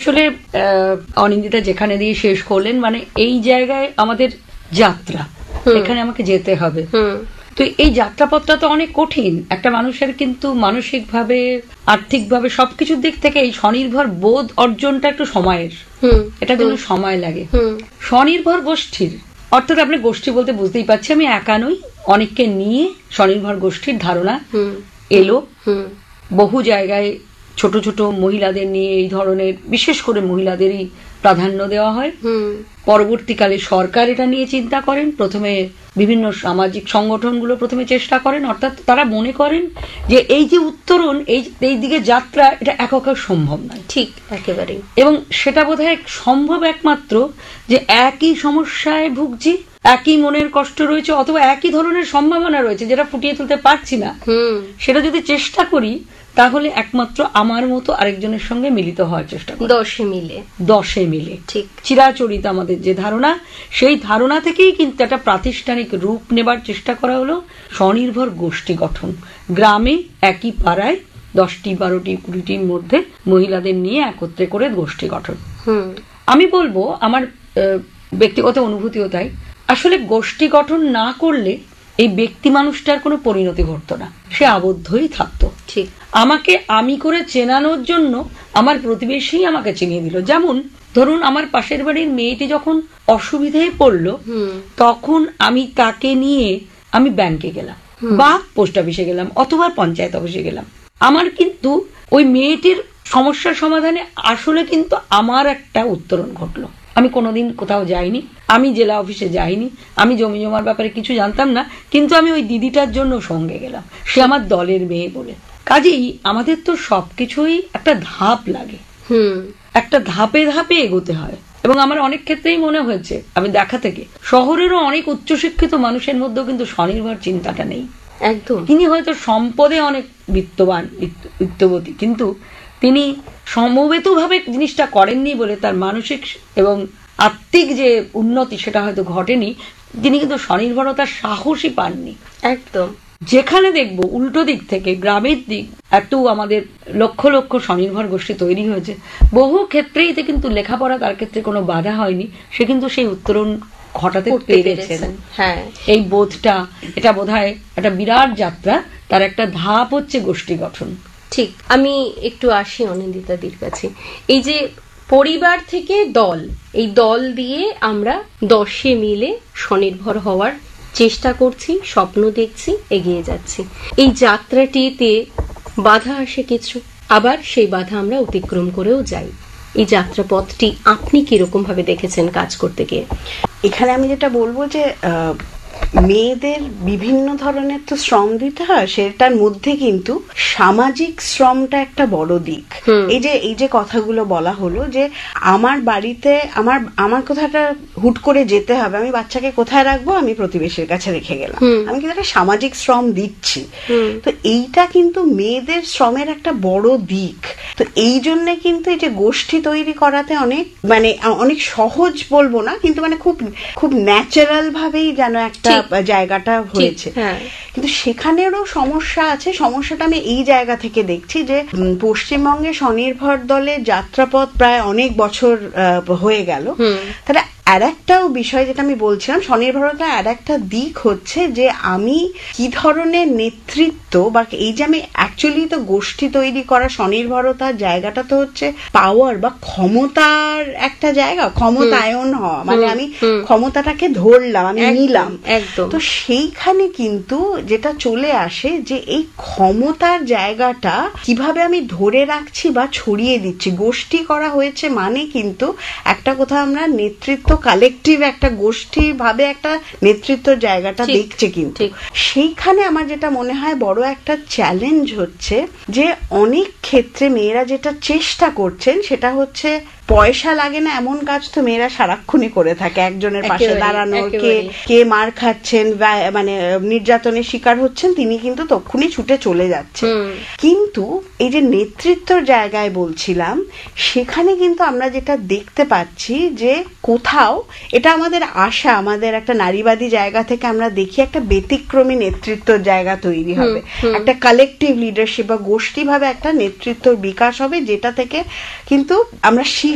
আসলে অনিন্দিতা যেখানে দিয়ে শেষ করলেন, মানে এই জায়গায় আমাদের যাত্রা, এখানে আমাকে যেতে হবে। তো এই যাত্রাপথটা তো অনেক কঠিন। একটা মানুষের কিন্তু মানসিকভাবে, আর্থিকভাবে সবকিছুর দিক থেকে এই স্বনির্ভর বোধ অর্জনটা একটু সময়ের, এটার জন্য সময় লাগে। স্বনির্ভর গোষ্ঠীর অর্থাৎ আপনি গোষ্ঠী বলতে বুঝতেই পারছি আমি একা নই, অনেককে নিয়ে স্বনির্ভর গোষ্ঠীর ধারণা এলো। বহু জায়গায় ছোট ছোট মহিলাদের নিয়ে এই ধরনের, বিশেষ করে মহিলাদেরই প্রাধান্য দেওয়া হয়। পরবর্তীকালে সরকার এটা নিয়ে চিন্তা করেন, প্রথমে বিভিন্ন সামাজিক সংগঠনগুলো প্রথমে চেষ্টা করেন, অর্থাৎ তারা মনে করেন যে এই যে উত্তরণ, এই দিকে যাত্রা, এটা একক সম্ভব নয়। ঠিক, একেবারে। এবং সেটা বোধহয় সম্ভব একমাত্র যে একই সমস্যায় ভুগছি, একই মনের কষ্ট রয়েছে, অথবা একই ধরনের সম্ভাবনা রয়েছে যেটা ফুটিয়ে তুলতে পারছি না, সেটা যদি চেষ্টা করি তাহলে একমাত্র আমার মতো আরেকজনের সঙ্গে মিলিত হওয়ার চেষ্টা করি, দশে মিলে। ঠিক, চিরাচরিত আমাদের যে ধারণা, সেই ধারণা থেকেই কিন্তু একটা প্রাতিষ্ঠানিক রূপ নেবার চেষ্টা করা হলো স্বনির্ভর গোষ্ঠী গঠন। গ্রামে একই পাড়ায় 10টি 12টি 20টির মধ্যে মহিলাদের নিয়ে একত্রে করে গোষ্ঠী গঠন। আমি বলবো, আমার ব্যক্তিগত অনুভূতিও তাই, আসলে গোষ্ঠী গঠন না করলে এই ব্যক্তি মানুষটার কোনো পরিণতি ঘটতো না, সে আবদ্ধই থাকতো। ঠিক, আমাকে আমি করে চেনানোর জন্য আমার প্রতিবেশী আমাকে চিনিয়ে দিল। যেমন ধরুন, আমার পাশের বাড়ির মেয়েটি যখন অসুবিধায় পড়লো, তখন আমি তাকে নিয়ে আমি ব্যাংকে গেলাম, বা পোস্ট অফিসে গেলাম, অথবা পঞ্চায়েত অফিসে গেলাম। আমার কিন্তু ওই মেয়েটির সমস্যার সমাধানে আসলে কিন্তু আমার একটা উত্তরণ ঘটলো। আমি কোনোদিন কোথাও যাইনি, আমি জেলা অফিসে যাইনি, আমি জমি জমার ব্যাপারে কিছু জানতাম না, কিন্তু আমি ওই দিদিটার জন্য সঙ্গে গেলাম, সে আমার দলের মেয়ে বলে। কাজেই আমাদের তো সবকিছুই একটা ধাপ লাগে, একটা ধাপে ধাপে এগোতে হয়। এবং আমার অনেক ক্ষেত্রেই মনে হয়েছে, আমি দেখা থেকে, শহরেরও অনেক উচ্চশিক্ষিত মানুষের মধ্যেও কিন্তু স্বনির্ভর চিন্তাটা নেই। একদম, তিনি হয়তো সম্পদে অনেক বিত্তবতী, কিন্তু তিনি সমবেতভাবে জিনিসটা করেননি বলে তার মানসিক এবং আত্মিক যে উন্নতি সেটা হয়তো ঘটেনি। তিনি কিন্তু স্বনির্ভরতার সাহসই পাননি। একদম, যেখানে দেখবো উল্টো দিক থেকে গ্রামের দিক এত আমাদের লক্ষ লক্ষ স্বনির্ভর গোষ্ঠী তৈরি হয়েছে, বহু ক্ষেত্রেই কিন্তু লেখাপড়া তার ক্ষেত্রে কোনো বাধা হয়নি, সে কিন্তু সেই উত্তরণ ঘটাতে পেরেছেন। হ্যাঁ, এই বোধটা, এটা বোধহয় একটা বিরাট যাত্রা, তার একটা ধাপ হচ্ছে গোষ্ঠী গঠন। ঠিক, আমি একটু আসি অনিন্দিতাদির কাছে। এই যে পরিবার থেকে দল, এই দল দিয়ে আমরা 10 মিলে স্বনির্ভর হওয়ার চেষ্টা করছি, স্বপ্ন দেখছি, এগিয়ে যাচ্ছি। এই যাত্রাটিতে বাধা আসে কিছু, আবার সেই বাধা আমরা অতিক্রম করেও যাই। এই যাত্রাপথটি আপনি কিরকম ভাবে দেখেছেন কাজ করতে গিয়ে? এখানে আমি যেটা বলবো যে মেয়েদের বিভিন্ন ধরনের তো শ্রম দিতে হয়, সেটার মধ্যে কিন্তু সামাজিক শ্রমটা একটা বড় দিক। এই যে কথাগুলো বলা হলো যে আমার বাড়িতে আমার কোথাটা হুট করে যেতে হবে, আমি বাচ্চাকে কোথায় রাখবো, আমি প্রতিবেশীর কাছে রেখে গেলাম, আমি কিন্তু একটা সামাজিক শ্রম দিচ্ছি। তো এইটা কিন্তু মেয়েদের শ্রমের একটা বড় দিক। তো এই জন্যে কিন্তু এই যে গোষ্ঠী তৈরি করাতে অনেক সহজ বলবো না, কিন্তু খুব ন্যাচারাল ভাবেই যেন একটা জায়গাটা হয়েছে। কিন্তু সেখানেরও সমস্যা আছে। সমস্যাটা আমি এই জায়গা থেকে দেখছি যে পশ্চিমবঙ্গে স্বনির্ভর দলের যাত্রাপথ প্রায় অনেক বছর হয়ে গেল। তাহলে আর একটাও বিষয় যেটা আমি বলছিলাম, স্বনির্ভরতা আর একটা দিক হচ্ছে যে আমি কি ধরনের নেতৃত্ব, বা এই যে আমি অ্যাকচুয়ালি তো গোষ্ঠী তৈরি করা, স্বনির্ভরতার জায়গাটা তো হচ্ছে পাওয়ার বা ক্ষমতার একটা জায়গা, ক্ষমতায়ন হওয়া, মানে আমি ক্ষমতাটাকে ধরলাম, আমি নিলাম। তো সেইখানে কিন্তু যেটা চলে আসে যে এই ক্ষমতার জায়গাটা কিভাবে আমি ধরে রাখছি বা ছড়িয়ে দিচ্ছি। গোষ্ঠী করা হয়েছে মানে কিন্তু একটা কোথাও আমরা নেতৃত্ব, কালেকটিভ একটা গোষ্ঠী ভাবে একটা নেতৃত্ব জায়গাটা দেখছে। কিন্তু সেইখানে আমার যেটা মনে হয় বড় একটা চ্যালেঞ্জ হচ্ছে যে অনেক ক্ষেত্রে মেয়েরা যেটা চেষ্টা করছেন সেটা হচ্ছে পয়সা লাগে না এমন কাজ তো মেয়েরা সারাক্ষণই করে থাকে, একজনের পাশে দাঁড়ানো, কে মার খাচ্ছেন, মানে নির্যাতনের শিকার হচ্ছেন, তিনি কিন্তু তক্ষুনি ছুটে চলে যাচ্ছেন। কিন্তু এই যে নেতৃত্বর জায়গায় বলছিলাম, সেখানে কিন্তু আমরা যেটা দেখতে পাচ্ছি যে কোথাও এটা আমাদের আশা, আমাদের একটা নারীবাদী জায়গা থেকে আমরা দেখি একটা ব্যতিক্রমী নেতৃত্বর জায়গা তৈরি হবে, একটা কালেকটিভ লিডারশিপ বা গোষ্ঠীভাবে একটা নেতৃত্বর বিকাশ হবে, যেটা থেকে কিন্তু আমরা